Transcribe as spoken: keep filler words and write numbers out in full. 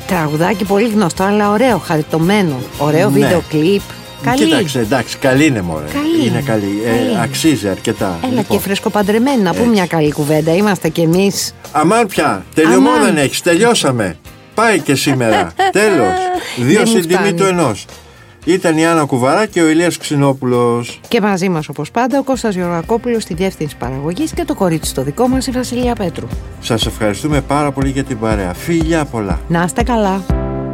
Τραγουδάκι πολύ γνωστό, αλλά ωραίο, χαριτωμένο. Ωραίο ναι. Βίντεο κλιπ. Καλή. Κοίταξε, εντάξει, καλή είναι μωρέ. Καλή. Είναι καλή. καλή. Ε, αξίζει αρκετά. Έλα λοιπόν. Και φρεσκοπαντρεμένη, να πούμε μια καλή κουβέντα. Είμαστε κι εμείς. Αμάν πια. Τελειωμό Αμάν. Δεν έχεις. Τελειώσαμε. Πάει και σήμερα. Τέλος. Δύο στην τιμή του ενός. Ήταν η Άννα Κουβαρά και ο Ηλίας Ξινόπουλος. Και μαζί μας όπως πάντα ο Κώστας Γεωργακόπουλος στη διεύθυνση παραγωγής και το κορίτσι το δικό μας η Βασιλεία Πέτρου. Σας ευχαριστούμε πάρα πολύ για την παρέα. Φιλιά πολλά. Να είστε καλά.